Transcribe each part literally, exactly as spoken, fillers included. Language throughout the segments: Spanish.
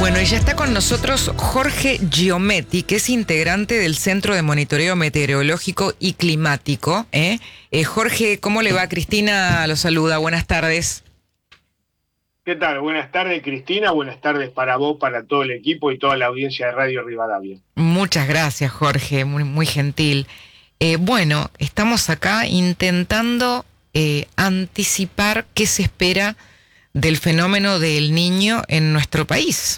Bueno, y ya está con nosotros Jorge Giometti, que es integrante del Centro de Monitoreo Meteorológico y Climático. ¿eh? Eh, Jorge, ¿cómo le va? Cristina lo saluda. Buenas tardes. ¿Qué tal? Buenas tardes, Cristina. Buenas tardes para vos, para todo el equipo y toda la audiencia de Radio Rivadavia. Muchas gracias, Jorge. Muy, muy gentil. Eh, bueno, estamos acá intentando eh, anticipar qué se espera del fenómeno del Niño en nuestro país.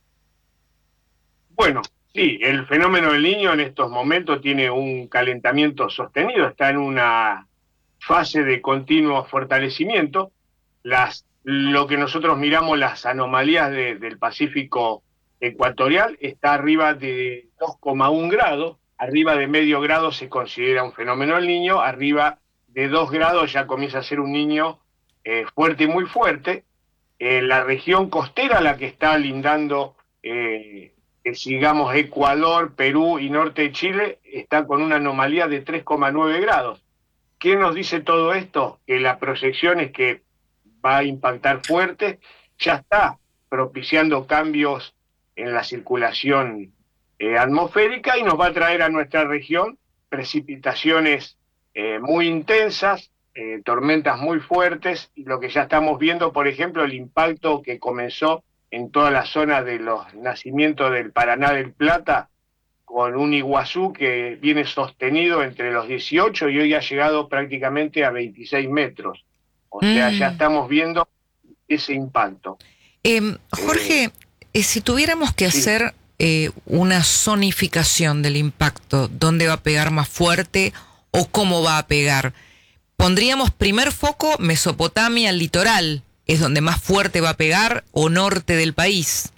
Bueno, sí, el fenómeno del Niño en estos momentos tiene un calentamiento sostenido, está en una fase de continuo fortalecimiento. Las, lo que nosotros miramos, las anomalías de, del Pacífico ecuatorial, está arriba de dos coma uno grados, arriba de medio grado se considera un fenómeno del Niño, arriba de dos grados ya comienza a ser un niño eh, fuerte y muy fuerte. En la región costera, la que está lindando, eh, que sigamos Ecuador, Perú y norte de Chile, está con una anomalía de tres coma nueve grados. ¿Qué nos dice todo esto? Que la proyección es que va a impactar fuerte, ya está propiciando cambios en la circulación eh, atmosférica y nos va a traer a nuestra región precipitaciones eh, muy intensas, eh, tormentas muy fuertes, y lo que ya estamos viendo, por ejemplo, el impacto que comenzó en toda la zona de los nacimientos del Paraná del Plata, con un Iguazú que viene sostenido entre los dieciocho y hoy ha llegado prácticamente a veintiséis metros. O Mm. sea, ya estamos viendo ese impacto. Eh, Jorge, eh, eh, si tuviéramos que sí. hacer eh, una zonificación del impacto, ¿dónde va a pegar más fuerte o cómo va a pegar? Pondríamos primer foco Mesopotamia, el litoral, ¿es donde más fuerte va a pegar, o norte del país?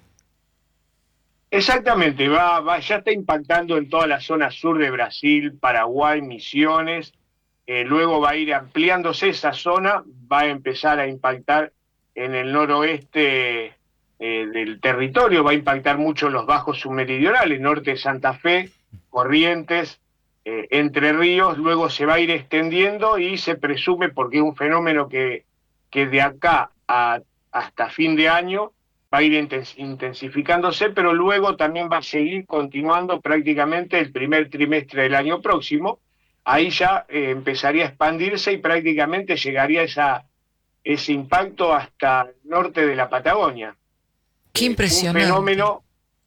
Exactamente, va, va, ya está impactando en toda la zona sur de Brasil, Paraguay, Misiones, eh, luego va a ir ampliándose esa zona, va a empezar a impactar en el noroeste eh, del territorio, va a impactar mucho los bajos submeridionales, norte de Santa Fe, Corrientes, eh, Entre Ríos, luego se va a ir extendiendo y se presume, porque es un fenómeno que, que de acá a, hasta fin de año va a ir intensificándose, pero luego también va a seguir continuando prácticamente el primer trimestre del año próximo. Ahí ya eh, empezaría a expandirse y prácticamente llegaría esa, ese impacto hasta el norte de la Patagonia. ¡Qué impresionante! Un fenómeno,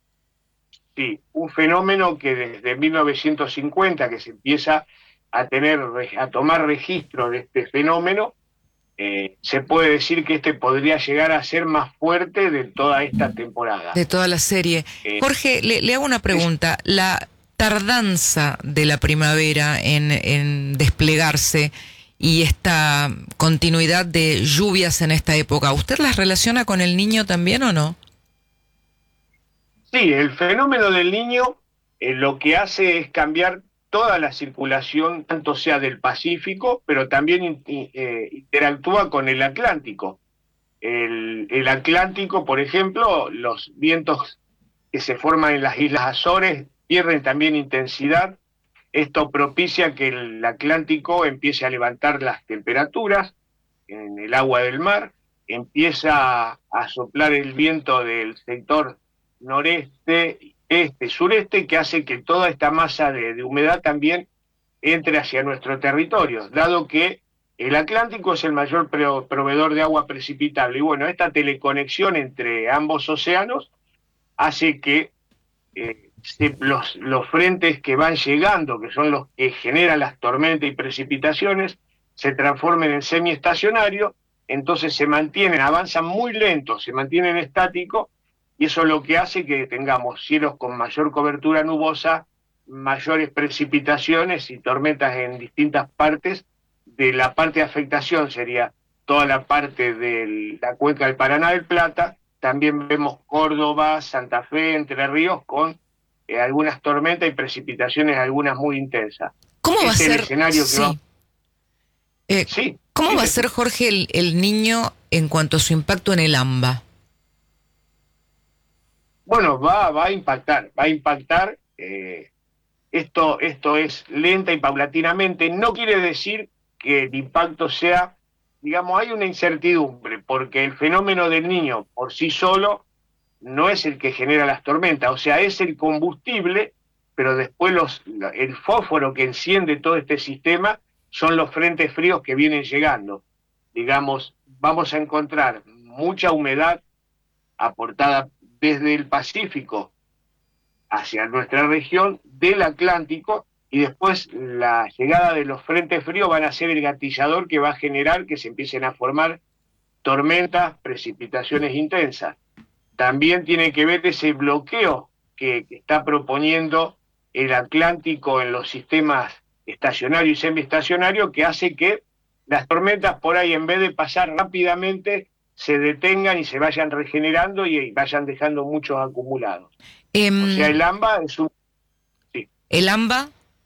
sí, un fenómeno que desde mil novecientos cincuenta que se empieza a tener, a tomar registro de este fenómeno, Eh, se puede decir que este podría llegar a ser más fuerte de toda esta temporada. De toda la serie. Eh, Jorge, le, le hago una pregunta. Es... La tardanza de la primavera en, en desplegarse y esta continuidad de lluvias en esta época, ¿usted las relaciona con el Niño también o no? Sí, el fenómeno del Niño eh, lo que hace es cambiar toda la circulación, tanto sea del Pacífico, pero también eh, interactúa con el Atlántico. El, el Atlántico, por ejemplo, los vientos que se forman en las Islas Azores pierden también intensidad. Esto propicia que el Atlántico empiece a levantar las temperaturas en el agua del mar, empieza a soplar el viento del sector noreste, este, sureste, que hace que toda esta masa de, de humedad también entre hacia nuestro territorio, dado que el Atlántico es el mayor pro, proveedor de agua precipitable. Y bueno, esta teleconexión entre ambos océanos hace que eh, se, los, los frentes que van llegando, que son los que generan las tormentas y precipitaciones, se transformen en semiestacionarios, entonces se mantienen, avanzan muy lentos, se mantienen estáticos, y eso es lo que hace que tengamos cielos con mayor cobertura nubosa, mayores precipitaciones y tormentas en distintas partes. De la parte de afectación sería toda la parte de la cuenca del Paraná del Plata, también vemos Córdoba, Santa Fe, Entre Ríos, con eh, algunas tormentas y precipitaciones, algunas muy intensas. ¿Cómo va este a ser? El escenario sí. que va... Eh, sí. ¿Cómo sí, va a sí. ser, Jorge, el, el Niño en cuanto a su impacto en el AMBA? Bueno, va, va a impactar, va a impactar, eh, esto, esto es lenta y paulatinamente, no quiere decir que el impacto sea, digamos, hay una incertidumbre, porque el fenómeno del Niño por sí solo no es el que genera las tormentas, o sea, es el combustible, pero después los, el fósforo que enciende todo este sistema son los frentes fríos que vienen llegando. Digamos, vamos a encontrar mucha humedad aportada desde el Pacífico hacia nuestra región, del Atlántico, y después la llegada de los frentes fríos van a ser el gatillador que va a generar que se empiecen a formar tormentas, precipitaciones intensas. También tiene que ver ese bloqueo que, que está proponiendo el Atlántico en los sistemas estacionario y semiestacionario, que hace que las tormentas por ahí, en vez de pasar rápidamente, se detengan y se vayan regenerando y vayan dejando muchos acumulados. Um, o sea, el AMBA es un... Sí. ¿El AMBA?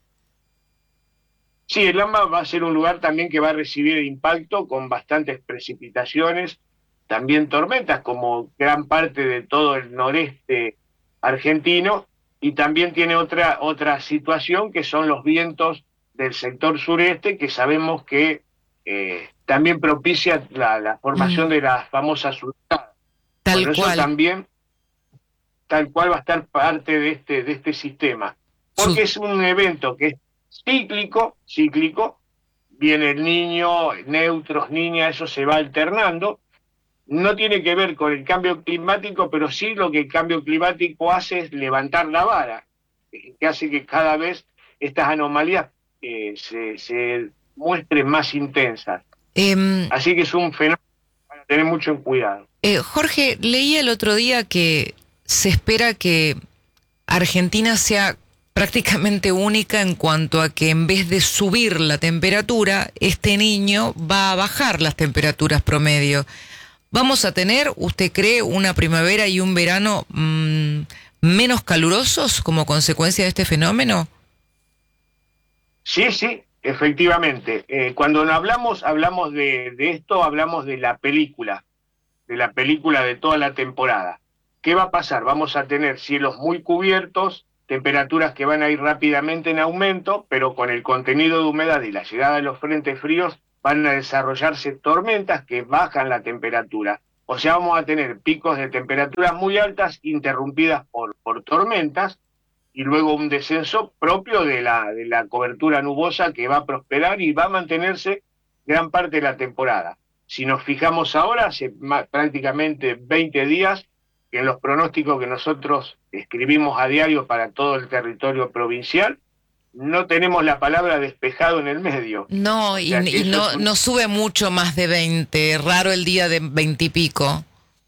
Sí, el AMBA va a ser un lugar también que va a recibir impacto con bastantes precipitaciones, también tormentas, como gran parte de todo el noreste argentino, y también tiene otra, otra situación que son los vientos del sector sureste, que sabemos que eh, también propicia la, la formación mm. de las famosas huracadas. Tal Por eso cual. también, tal cual va a estar parte de este, de este sistema, porque es un evento que es cíclico, cíclico, viene el niño, neutros, niñas, eso se va alternando. No tiene que ver con el cambio climático, pero sí lo que el cambio climático hace es levantar la vara, que hace que cada vez estas anomalías eh, se, se muestren más intensas. Eh, Así que es un fenómeno para tener mucho cuidado. Eh, Jorge, leí el otro día que se espera que Argentina sea prácticamente única en cuanto a que en vez de subir la temperatura, este niño va a bajar las temperaturas promedio. ¿Vamos a tener, usted cree, una primavera y un verano mmm, menos calurosos como consecuencia de este fenómeno? Sí, sí, efectivamente. Eh, cuando hablamos, hablamos de, de esto, hablamos de la película, de la película de toda la temporada. ¿Qué va a pasar? Vamos a tener cielos muy cubiertos, temperaturas que van a ir rápidamente en aumento, pero con el contenido de humedad y la llegada de los frentes fríos van a desarrollarse tormentas que bajan la temperatura. O sea, vamos a tener picos de temperaturas muy altas interrumpidas por, por tormentas y luego un descenso propio de la, de la cobertura nubosa que va a prosperar y va a mantenerse gran parte de la temporada. Si nos fijamos ahora, hace más, prácticamente veinte días, que en los pronósticos que nosotros escribimos a diario para todo el territorio provincial, no tenemos la palabra despejado en el medio. No, o sea, y, y no, un... no sube mucho más de veinte, raro el día de veinte y pico.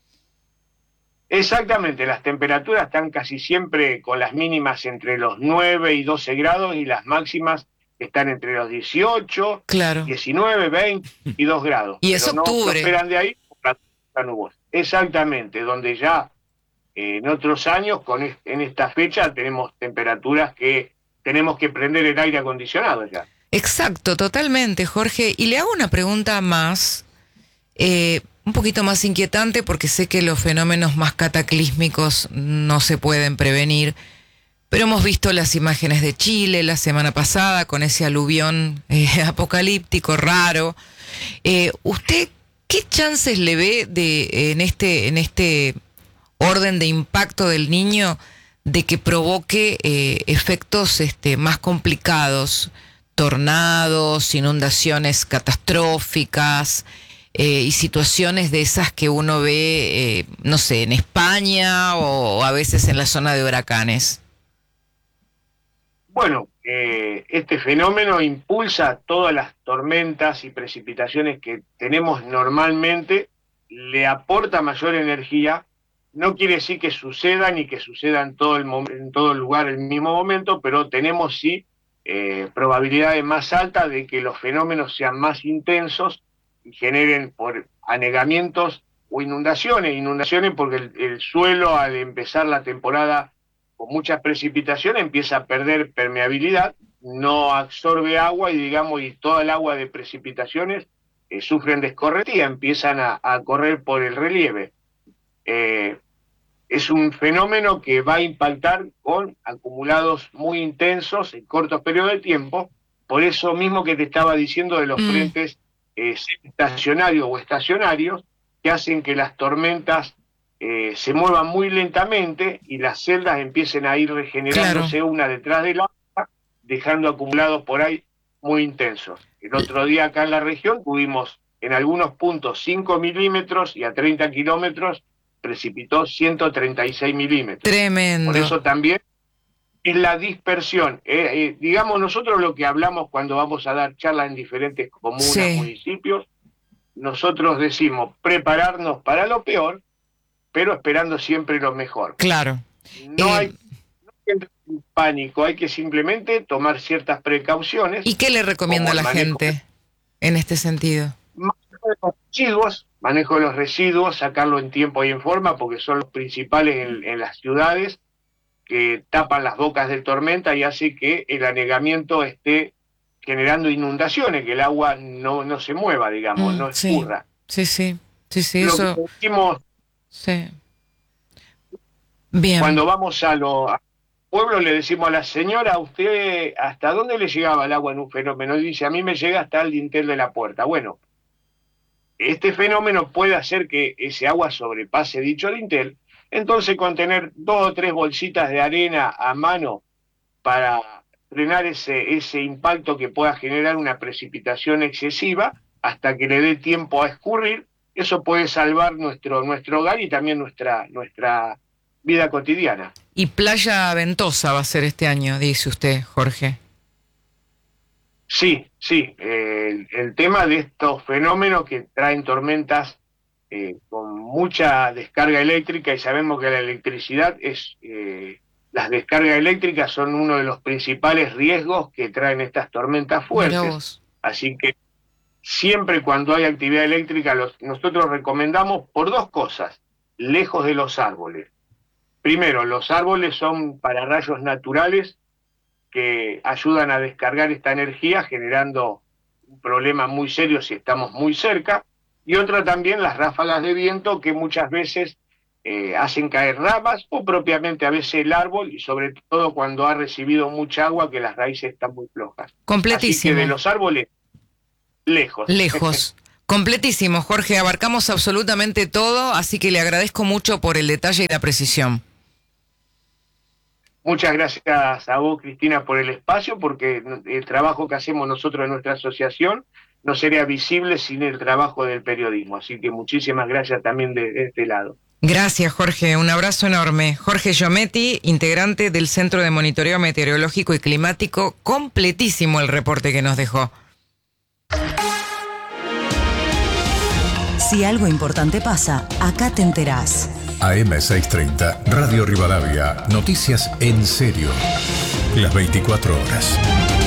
Exactamente, las temperaturas están casi siempre con las mínimas entre los nueve y doce grados y las máximas están entre los dieciocho, claro. diecinueve, veinte y dos grados. Y es octubre. No esperan de ahí la nubosa. Exactamente, donde ya eh, en otros años, con est en esta fecha, tenemos temperaturas que tenemos que prender el aire acondicionado ya. Exacto, totalmente, Jorge. Y le hago una pregunta más, eh, un poquito más inquietante, porque sé que los fenómenos más cataclísmicos no se pueden prevenir, pero hemos visto las imágenes de Chile la semana pasada con ese aluvión eh, apocalíptico raro. Eh, ¿Usted qué chances le ve de en este en este orden de impacto del Niño de que provoque eh, efectos este, más complicados, tornados, inundaciones catastróficas eh, y situaciones de esas que uno ve, eh, no sé, en España o, o a veces en la zona de huracanes? Bueno, eh, este fenómeno impulsa todas las tormentas y precipitaciones que tenemos normalmente, le aporta mayor energía. No quiere decir que sucedan y que sucedan todo el en todo el lugar el mismo momento, pero tenemos sí eh, probabilidades más altas de que los fenómenos sean más intensos y generen por anegamientos o inundaciones. Inundaciones porque el, el suelo, al empezar la temporada con muchas precipitaciones, empieza a perder permeabilidad, no absorbe agua y digamos y toda el agua de precipitaciones eh, sufren descorretía, empiezan a, a correr por el relieve. Eh, es un fenómeno que va a impactar con acumulados muy intensos en cortos periodos de tiempo, por eso mismo que te estaba diciendo de los mm. frentes eh, estacionarios o estacionarios, que hacen que las tormentas eh, se muevan muy lentamente y las celdas empiecen a ir regenerándose claro. una detrás de la otra, dejando acumulados por ahí muy intensos. El otro día acá en la región tuvimos en algunos puntos cinco milímetros y a treinta kilómetros precipitó ciento treinta y seis milímetros. Tremendo. Por eso también es la dispersión. Eh, eh, digamos, nosotros lo que hablamos cuando vamos a dar charlas en diferentes comunas, sí. municipios, nosotros decimos prepararnos para lo peor, pero esperando siempre lo mejor. Claro. No eh... hay no hay que entrar en pánico, hay que simplemente tomar ciertas precauciones. ¿Y qué le recomienda a la gente en este sentido? Manejo de los residuos, manejo de los residuos, sacarlo en tiempo y en forma, porque son los principales en, en las ciudades, que tapan las bocas de tormenta y hace que el anegamiento esté generando inundaciones, que el agua no, no se mueva, digamos, mm, no escurra. Sí, sí, sí, sí, Lo eso... que decimos, sí. Bien. Cuando vamos a los pueblos le decimos a la señora, ¿usted hasta dónde le llegaba el agua en un fenómeno? Y dice, a mí me llega hasta el dintel de la puerta. Bueno, este fenómeno puede hacer que ese agua sobrepase dicho dintel. Entonces, con tener dos o tres bolsitas de arena a mano para frenar ese, ese impacto que pueda generar una precipitación excesiva hasta que le dé tiempo a escurrir, eso puede salvar nuestro, nuestro hogar y también nuestra, nuestra vida cotidiana. Y playa ventosa va a ser este año, dice usted, Jorge. Sí, sí. Eh, el, el tema de estos fenómenos que traen tormentas Eh, con mucha descarga eléctrica, y sabemos que la electricidad es, eh, las descargas eléctricas son uno de los principales riesgos que traen estas tormentas fuertes. Así que siempre cuando hay actividad eléctrica, los, nosotros recomendamos por dos cosas, lejos de los árboles. Primero, los árboles son pararrayos naturales que ayudan a descargar esta energía, generando un problema muy serio si estamos muy cerca. Y otra también las ráfagas de viento que muchas veces eh, hacen caer ramas o propiamente a veces el árbol, y sobre todo cuando ha recibido mucha agua que las raíces están muy flojas. Completísimo. Así que de los árboles, lejos. Lejos. Completísimo, Jorge. Abarcamos absolutamente todo, así que le agradezco mucho por el detalle y la precisión. Muchas gracias a vos, Cristina, por el espacio, porque el trabajo que hacemos nosotros en nuestra asociación no sería visible sin el trabajo del periodismo. Así que muchísimas gracias también de, de este lado. Gracias, Jorge. Un abrazo enorme. Jorge Giometti, integrante del Centro de Monitoreo Meteorológico y Climático. Completísimo el reporte que nos dejó. Si algo importante pasa, acá te enterás. A M seiscientos treinta, Radio Rivadavia. Noticias en serio. Las veinticuatro horas.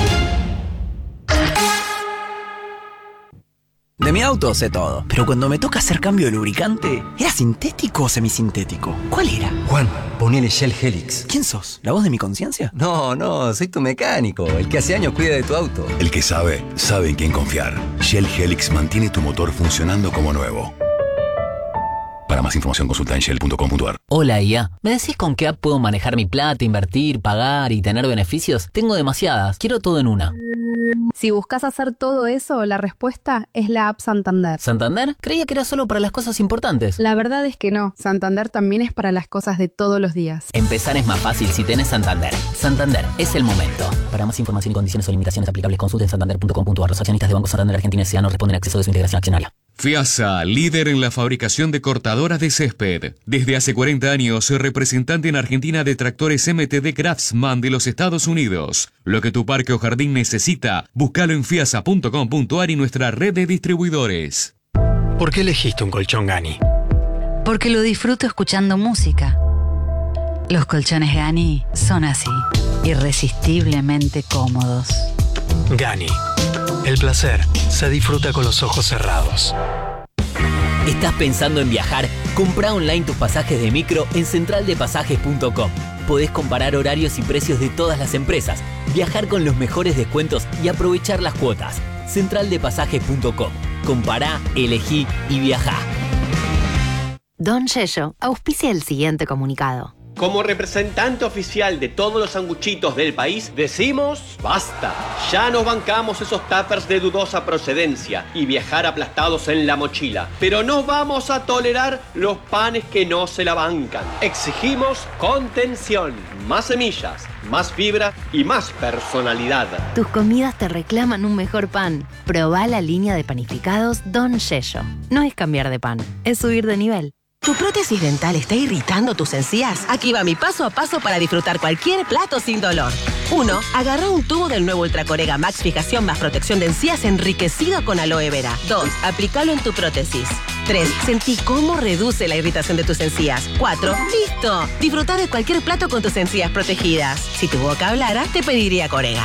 De mi auto sé todo, pero cuando me toca hacer cambio de lubricante, ¿era sintético o semisintético? ¿Cuál era? Juan, ponele Shell Helix. ¿Quién sos? ¿La voz de mi conciencia? No, no, soy tu mecánico, el que hace años cuida de tu auto. El que sabe, sabe en quién confiar. Shell Helix mantiene tu motor funcionando como nuevo. Para más información consulta en shell punto com punto a r. Hola I A, ¿me decís con qué app puedo manejar mi plata, invertir, pagar y tener beneficios? Tengo demasiadas, quiero todo en una. Si buscas hacer todo eso, la respuesta es la app Santander. ¿Santander? Creía que era solo para las cosas importantes. La verdad es que no, Santander también es para las cosas de todos los días. Empezar es más fácil si tenés Santander. Santander, es el momento. Para más información y condiciones o limitaciones aplicables, consulten santander punto com punto a r. Los accionistas de Banco Santander Argentina S A no responden a acceso de su integración accionaria. FIASA, líder en la fabricación de cortadoras de césped. Desde hace cuarenta años, representante en Argentina de tractores M T D Craftsman de los Estados Unidos. Lo que tu parque o jardín necesita, búscalo en fiasa punto com punto a r y nuestra red de distribuidores. ¿Por qué elegiste un colchón Gani? Porque lo disfruto escuchando música. Los colchones Gani son así, irresistiblemente cómodos. Gani. El placer se disfruta con los ojos cerrados. ¿Estás pensando en viajar? Comprá online tus pasajes de micro en central de pasajes punto com. Podés comparar horarios y precios de todas las empresas, viajar con los mejores descuentos y aprovechar las cuotas. central de pasajes punto com. Compará, elegí y viajá. Don Yello auspicia el siguiente comunicado. Como representante oficial de todos los sanguchitos del país, decimos basta. Ya nos bancamos esos tuppers de dudosa procedencia y viajar aplastados en la mochila. Pero no vamos a tolerar los panes que no se la bancan. Exigimos contención, más semillas, más fibra y más personalidad. Tus comidas te reclaman un mejor pan. Probá la línea de panificados Don Yello. No es cambiar de pan, es subir de nivel. ¿Tu prótesis dental está irritando tus encías? Aquí va mi paso a paso para disfrutar cualquier plato sin dolor. uno. Agarra un tubo del nuevo Ultracorega Max Fijación más protección de encías enriquecido con aloe vera. dos. Aplícalo en tu prótesis. tres. Sentí cómo reduce la irritación de tus encías. cuatro. ¡Listo! Disfruta de cualquier plato con tus encías protegidas. Si tu boca hablara, te pediría Corega.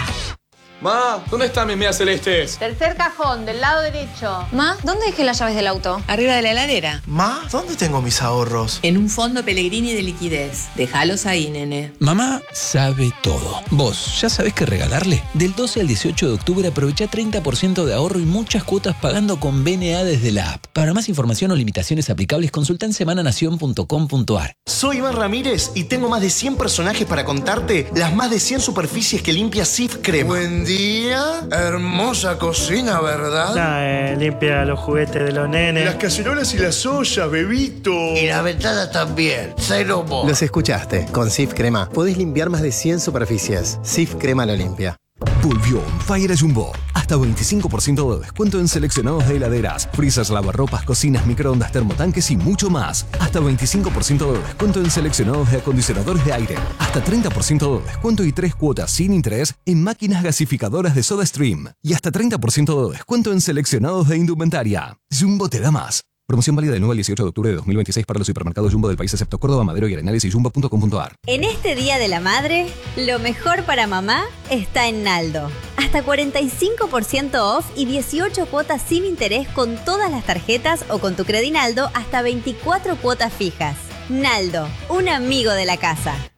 Ma, ¿dónde están mis medias celestes? Tercer cajón, del lado derecho. Ma, ¿dónde dejé las llaves del auto? Arriba de la heladera. Ma, ¿dónde tengo mis ahorros? En un fondo Pellegrini de liquidez. Déjalos ahí, nene. Mamá sabe todo. ¿Vos ya sabés qué regalarle? Del doce al dieciocho de octubre aprovecha treinta por ciento de ahorro y muchas cuotas pagando con B N A desde la app. Para más información o limitaciones aplicables, consulta en semananación punto com punto ar. Soy Iván Ramírez y tengo más de cien personajes para contarte las más de cien superficies que limpia Cif Crema. Buen día, hermosa cocina, ¿verdad? Ah, eh, limpia los juguetes de los nenes. Las cacerolas y las ollas, bebito. Y la ventana también, cero mo. Los escuchaste. Con Cif Crema podés limpiar más de cien superficies. Cif Crema lo limpia. Volvió On Fire Jumbo. Hasta veinticinco por ciento de descuento en seleccionados de heladeras, freezers, lavarropas, cocinas, microondas, termotanques y mucho más. Hasta veinticinco por ciento de descuento en seleccionados de acondicionadores de aire. Hasta treinta por ciento de descuento y tres cuotas sin interés en máquinas gasificadoras de SodaStream. Y hasta treinta por ciento de descuento en seleccionados de indumentaria. Jumbo te da más. Promoción válida del nueve al dieciocho de octubre de dos mil veintiséis para los supermercados Jumbo del país excepto Córdoba, Madero y Arenales y jumbo punto com punto ar. En este Día de la Madre, lo mejor para mamá está en Naldo. Hasta cuarenta y cinco por ciento off y dieciocho cuotas sin interés con todas las tarjetas o con tu Credinaldo hasta veinticuatro cuotas fijas. Naldo, un amigo de la casa.